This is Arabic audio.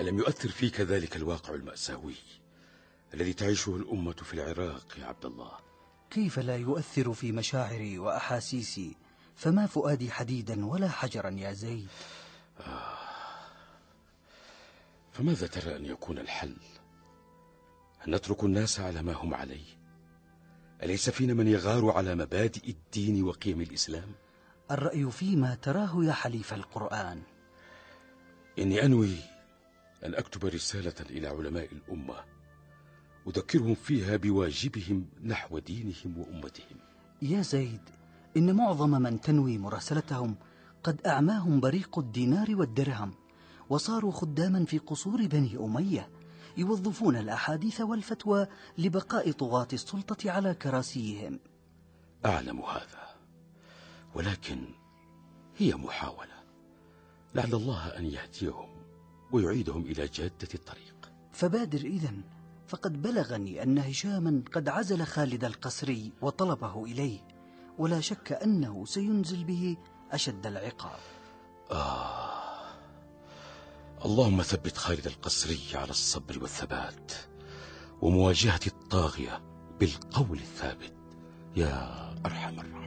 ألم يؤثر فيك ذلك الواقع المأساوي الذي تعيشه الأمة في العراق يا عبد الله؟ كيف لا يؤثر في مشاعري وأحاسيسي؟ فما فؤادي حديدا ولا حجرا يا زيد. فماذا ترى أن يكون الحل؟ أن نترك الناس على ما هم عليه؟ أليس فينا من يغار على مبادئ الدين وقيم الإسلام؟ الرأي فيما تراه يا حليف القرآن. إني أنوي أن أكتب رسالة إلى علماء الأمة أذكرهم فيها بواجبهم نحو دينهم وأمتهم. يا زيد، إن معظم من تنوي مراسلتهم قد أعماهم بريق الدينار والدرهم، وصاروا خداما في قصور بني أمية، يوظفون الأحاديث والفتوى لبقاء طغاة السلطة على كراسيهم. أعلم هذا، ولكن هي محاولة، لعل الله أن يهديهم ويعيدهم إلى جادة الطريق. فبادر إذن، فقد بلغني أن هشاما قد عزل خالد القسري وطلبه إليه، ولا شك أنه سينزل به أشد العقاب. اللهم ثبت خالد القسري على الصبر والثبات ومواجهة الطاغية بالقول الثابت يا أرحم الراحمين.